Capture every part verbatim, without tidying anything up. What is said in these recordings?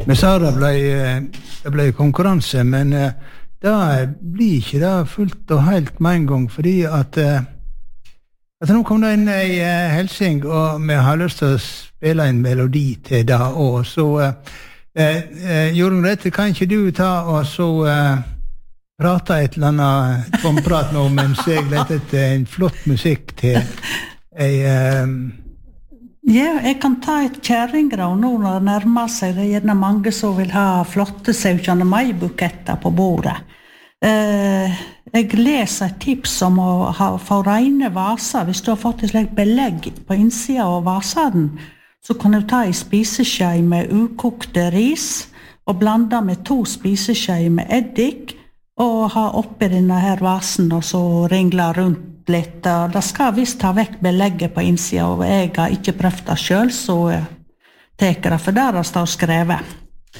Men sa det ble, det ble konkurranse, men det blir ikke det fullt og helt med en gang, fordi at, at nå kom det inn i Helsing, og vi har lyst til å spille en melodi til det, og så eh, Jorunn Grete, kan ikke du ta og så eh, prate et eller annet tomprat nå, mens jeg lette etter en flott musikk til ei eh, Ja, jeg kan ta et kjæringrav nå når det nærmer seg. Det er gjerne mange som vil ha flotte syvogtjuende mai-buketter på bordet. Eh, jeg leser et tips om å ha, få rene vaser. Hvis du har fått et slikt belegg på innsida av vasen, så kan du ta en spiseskje med ukokte ris og blande med to spiseskjeer med eddik og ha oppi denne her vasen og så ringle rundt litt. Det skal visst ta vekk belegget på innsida, og jeg har ikke prøvd det selv, så teker det, for der det står skrevet.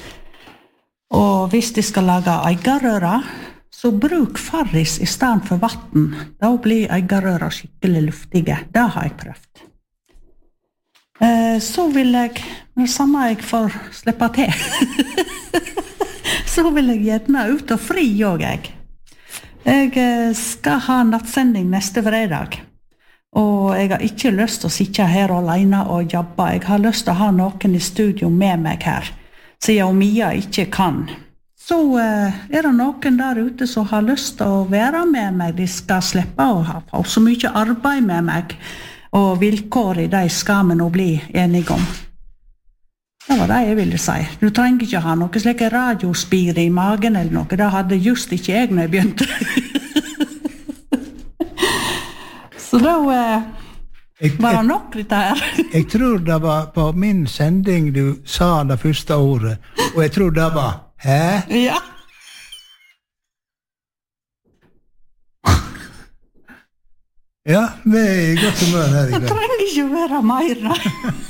Og hvis de skal lage eggerøra, så bruk farris i stedet for vatten. Da blir eggerøra skikkelig luftige. Det har jeg prøvd. Så vil jeg, det samme jeg får slippe til, så vil jeg gjerne ut og fri også, jeg. Jeg skal ha nattsending neste fredag, og jeg har ikke lyst til å sitte her alene og jobbe. Jeg har lyst til å ha noen i studio med meg her, siden Mia ikke kan. Så er det noen der ute som har lyst til å være med meg. De skal slippe å ha så mye arbeid med meg, og vilkår i de skal vi nå bli enige om. Det var det jeg ville si. Du trenger ikke ha noe slik radiospire i magen eller noe. Det hadde just ikke jeg når jeg begynte. Så da eh, var det nok litt her. Jeg tror det var på min sending du sa det første ordet, og jeg tror det var hæ? Ja. Ja, vi er godt humør her i kveld. Det trenger ikke være mer da.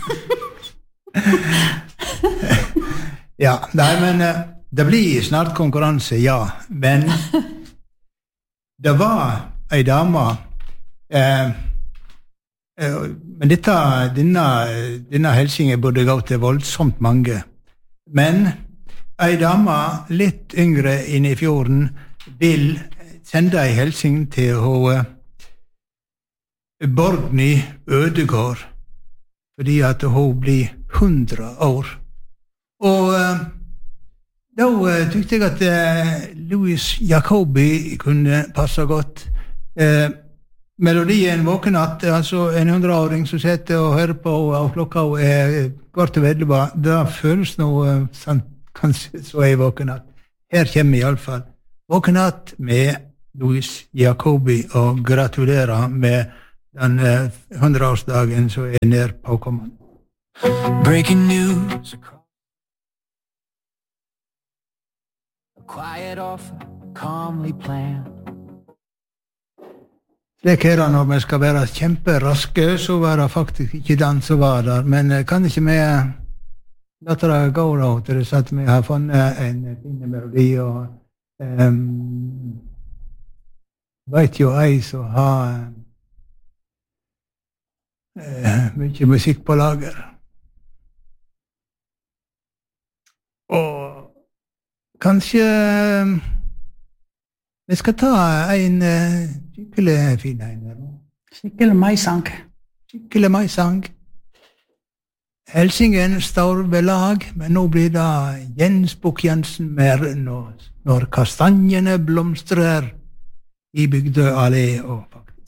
Ja, nei, men uh, det blir snart konkurranse, ja, men det var ei dame uh, uh, men dette, denne, denne helsingen burde gå til voldsomt mange, men ei dame litt yngre inne i fjorden vil sende ei helsing til uh, Borgny Ødegård, fordi at hun blir hundra år. Og uh, da uh, tykte jeg at uh, Louis Jacobi kunne passe godt. Uh, melodien Våkenatt, altså en hundreåring som sitter og hører på, og klokka er kvart og elleve, da føles noe uh, sant, kanskje så er Våkenatt. Her kommer i alle fall Våkenatt med Louis Jacobi, og gratulerer med den uh, hundreårsdagen som er nær påkommende. Breaking news a quiet offer, calmly planned. Slik er det når vi skal være kjemperaske, så var det faktisk ikke den som var der, men kan ikke vi lade det gå da, til det at vi har funnet en fin melodi, og um, vet jo ei som har uh, mye musikk på lager. Og kanskje vi skal ta en uh, skikkelig fin en her nå. Skikkelig maisang. Skikkelig maisang. Helsingen står ved lag, men nå blir det Jens Bukk-Jensen mer når, når kastanjene blomstrer i Bygdø allé og faktisk.